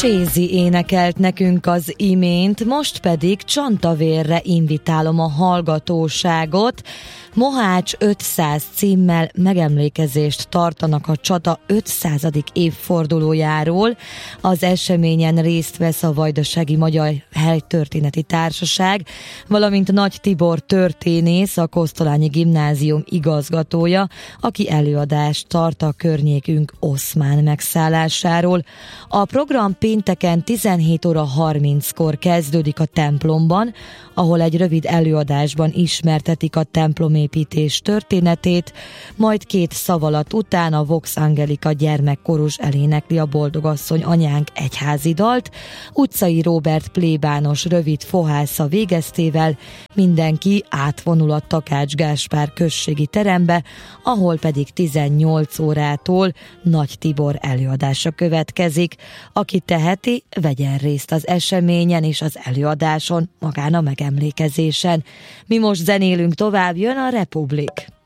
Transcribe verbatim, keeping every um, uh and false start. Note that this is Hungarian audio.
Csézi énekelt nekünk az imént, most pedig Csantavérre invitálom a hallgatóságot. Mohács ötszáz címmel megemlékezést tartanak a csata ötszázadik évfordulójáról. Az eseményen részt vesz a Vajdasági Magyar Helytörténeti Társaság, valamint Nagy Tibor történész, a Kosztolányi Gimnázium igazgatója, aki előadást tart a környékünk oszmán megszállásáról. A program pénteken tizenhét óra harminckor kezdődik a templomban, ahol egy rövid előadásban ismertetik a templomépítés történetét, majd két szavalat után a Vox Angelica gyermekkorus elénekli a Boldogasszony anyánk egyházi dalt, Utcai Róbert plébános rövid fohásza végeztével mindenki átvonul a Takács Gáspár községi terembe, ahol pedig tizennyolc órától Nagy Tibor előadása következik. Aki teheti, vegyen részt az eseményen és az előadáson, magán a megemlékezésen. Mi most zenélünk tovább, jön a Republik.